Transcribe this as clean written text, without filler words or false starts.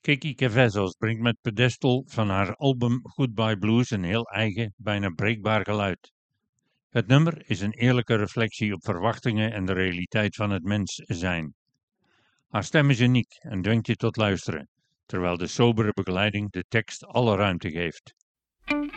Kiki Cavazos brengt met Pedestal van haar album Goodbye Blues een heel eigen, bijna breekbaar geluid. Het nummer is een eerlijke reflectie op verwachtingen en de realiteit van het mens zijn. Haar stem is uniek en dwingt je tot luisteren, terwijl de sobere begeleiding de tekst alle ruimte geeft.